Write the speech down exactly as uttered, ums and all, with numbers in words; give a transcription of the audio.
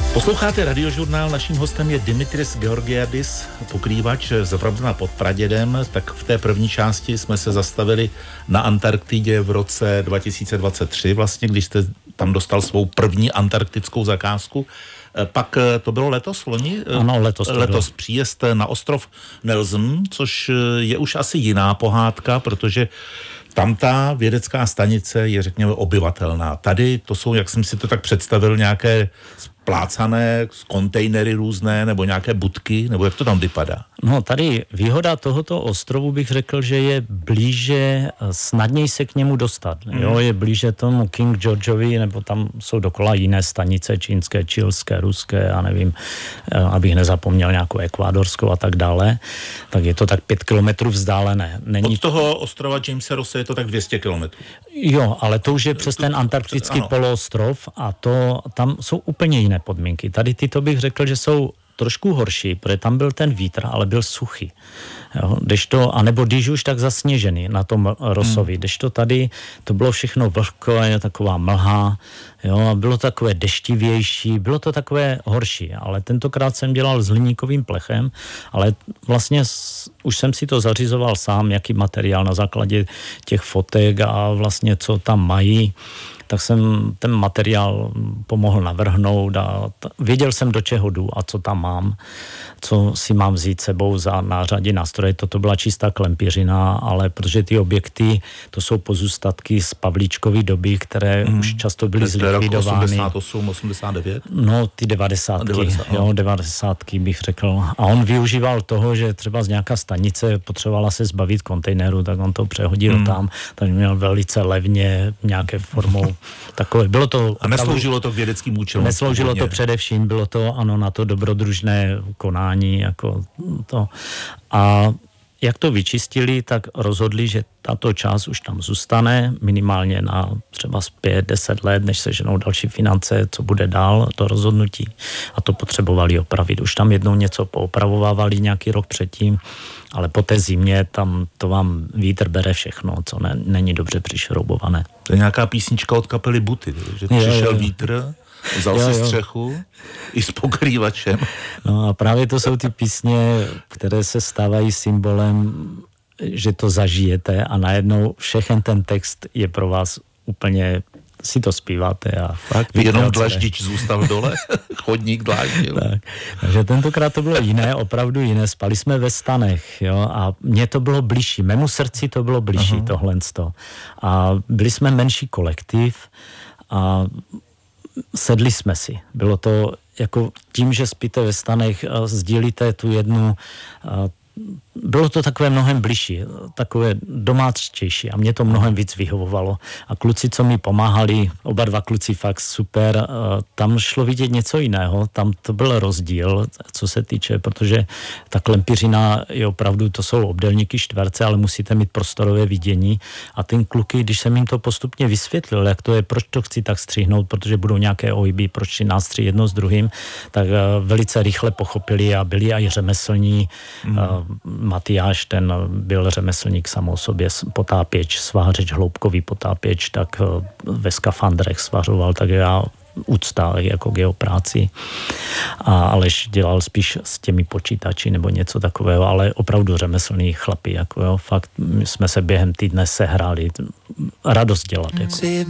Posloucháte Radiožurnál, naším hostem je Dimitris Georgiadis, pokrývač z Vrbna pod Pradědem. Tak v té první části jsme se zastavili na Antarktidě v roce dva tisíce dvacet tři, vlastně, když jste tam dostal svou první antarktickou zakázku. Pak to bylo letos, loni? Ano, letos. Letos příjezd na ostrov Nelson, což je už asi jiná pohádka, protože tam ta vědecká stanice je, řekněme, obyvatelná. Tady to jsou, jak jsem si to tak představil, nějaké splácané kontejnery různé, nebo nějaké budky, nebo jak to tam vypadá? No, tady výhoda tohoto ostrovu bych řekl, že je blíže, snadněji se k němu dostat. Mm. Jo, je blíže tomu King Georgeovi, nebo tam jsou dokola jiné stanice, čínské, čilské, ruské, já nevím, abych nezapomněl nějakou ekvádorskou a tak dále. Tak je to tak pět kilometrů vzdálené. Není... Od toho ostrova Jamesa Rosse je to tak dvě stě kilometrů. Jo, ale to už je přes ten antarktický ano. poloostrov a to, tam jsou úplně jiné podmínky. Tady tyto bych řekl, že jsou trošku horší, protože tam byl ten vítr, ale byl suchý. Jo, kdežto, anebo když už tak zasněžený na tom Rossovi, hmm. kdežto tady to bylo všechno vlhké, taková mlha, jo, a bylo takové deštivější, bylo to takové horší, ale tentokrát jsem dělal s hliníkovým plechem, ale vlastně s, už jsem si to zařizoval sám, jaký materiál na základě těch fotek a vlastně co tam mají, tak jsem ten materiál pomohl navrhnout a t- věděl jsem, do čeho jdu a co tam mám, co si mám vzít sebou za nářadí nástroje. Toto byla čistá klempířina, ale protože ty objekty, to jsou pozůstatky z pavlíčkové doby, které mm. už často byly zlikvidovány. osmdesát osm, osmdesát devět? No, ty devadesátky, jo, devadesátky bych řekl. A on využíval toho, že třeba z nějaká stanice potřebovala se zbavit kontejneru, tak on to přehodil mm. tam, takže měl velice levně nějaké formou takové. Bylo to a nesloužilo to k vědeckým účelům? Nesloužilo to především, bylo to ano na to dobrodružné konání, jako to. A jak to vyčistili, tak rozhodli, že tato část už tam zůstane minimálně na třeba pět deset let, než se ženou další finance, co bude dál, to rozhodnutí. A to potřebovali opravit. Už tam jednou něco poopravovávali nějaký rok předtím, ale po té zimě tam to vám vítr bere všechno, co ne, není dobře přišroubované. To je nějaká písnička od kapely Buty, že přišel je, je. vítr, vzal jo, si jo. střechu i s pokrývačem. No a právě to jsou ty písně, které se stávají symbolem, že to zažijete a najednou všechen ten text je pro vás úplně, si to zpíváte a fakt. Jenom dlaždič zůstal dole, chodník dláždil. Tak, takže tentokrát to bylo jiné, opravdu jiné. Spali jsme ve stanech, jo, a mně to bylo bližší, mému srdci to bylo bližší, uh-huh. tohlensto. A byli jsme menší kolektiv a sedli jsme si. Bylo to jako tím, že spíte ve stanech, sdílíte tu jednu, bylo to takové mnohem bližší, takové domáčtější a mě to mnohem víc vyhovovalo. A kluci, co mi pomáhali, oba dva kluci fakt super, tam šlo vidět něco jiného, tam to byl rozdíl, co se týče, protože ta klempířina je opravdu, to jsou obdélníky čtverce, ale musíte mít prostorové vidění a ten kluky, když jsem jim to postupně vysvětlil, jak to je, proč to chci tak střihnout, protože budou nějaké ojby, proč si nástří jedno s druhým, tak velice rychle pochopili a byli i řemeslní. Mm. Matyáš, ten byl řemeslník samou sobě, potápěč, svářeč, hloubkový potápěč, tak ve skafandrech svařoval, tak já úcta jako k jeho práci. A Aleš dělal spíš s těmi počítači nebo něco takového, ale opravdu řemeslný chlapi, jako jo, fakt jsme se během týdne sehráli, radost dělat. Jako.